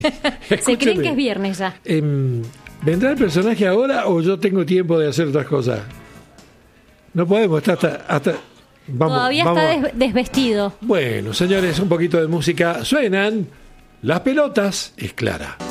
Se creen que es viernes ya. ¿Vendrá el personaje ahora o yo tengo tiempo de hacer otras cosas? No podemos estar hasta Todavía está desvestido. Bueno, señores, un poquito de música. Suenan Las Pelotas, es Clara.